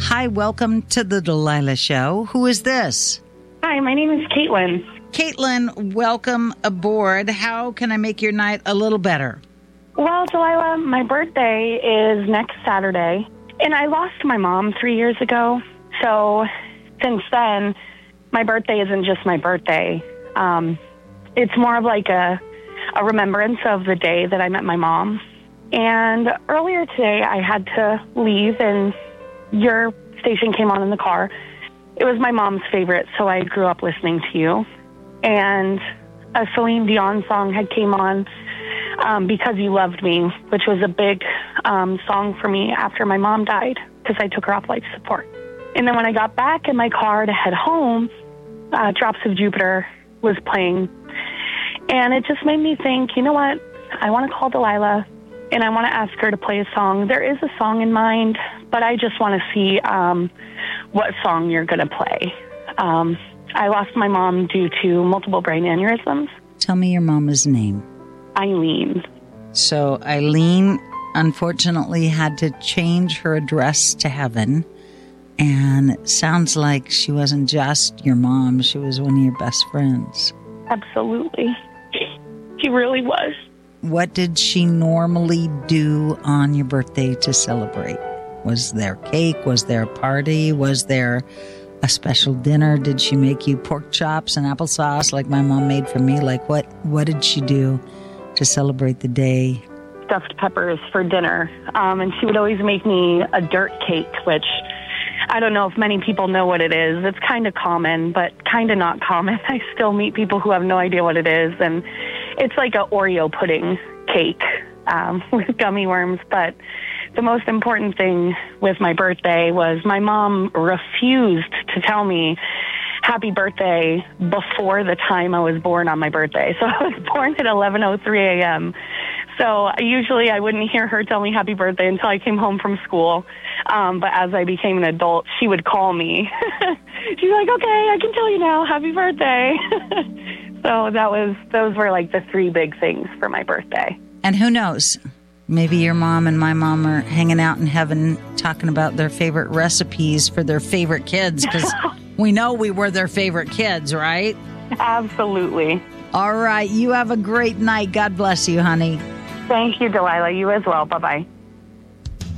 Hi, welcome to the Delilah Show. Who is this? Hi, my name is Caitlin. Caitlin, welcome aboard. How can I make your night a little better? Well, Delilah, my birthday is next Saturday, and I lost my mom 3 years ago. So since then, my birthday isn't just my birthday. It's more of like a remembrance of the day that I met my mom. And earlier today, I had to leave, and your station came on in the car. It was my mom's favorite, so I grew up listening to you. And a Celine Dion song had came on, Because You Loved Me, which was a big song for me after my mom died, because I took her off life support. And then when I got back in my car to head home, Drops of Jupiter was playing. And it just made me think, you know what? I want to call Delilah, and I want to ask her to play a song. There is a song in mind, but I just want to see what song you're going to play. I lost my mom due to multiple brain aneurysms. Tell me your mama's name. Eileen. So Eileen, unfortunately, had to change her address to heaven. And it sounds like she wasn't just your mom. She was one of your best friends. Absolutely. She really was. What did she normally do on your birthday to celebrate? Was there cake? Was there a party? Was there a special dinner? Did she make you pork chops and applesauce like my mom made for me? Like what did she do to celebrate the day? Stuffed peppers for dinner. And she would always make me a dirt cake, which I don't know if many people know what it is. It's kind of common, but kind of not common. I still meet people who have no idea what it is. And it's like a Oreo pudding cake with gummy worms. But the most important thing with my birthday was my mom refused to tell me happy birthday before the time I was born on my birthday. So I was born at 11:03 a.m. So usually I wouldn't hear her tell me happy birthday until I came home from school. But as I became an adult, she would call me. She's like, okay, I can tell you now, happy birthday. So those were like the three big things for my birthday. And who knows? Maybe your mom and my mom are hanging out in heaven talking about their favorite recipes for their favorite kids, because we know we were their favorite kids, right? Absolutely. All right. You have a great night. God bless you, honey. Thank you, Delilah. You as well. Bye-bye.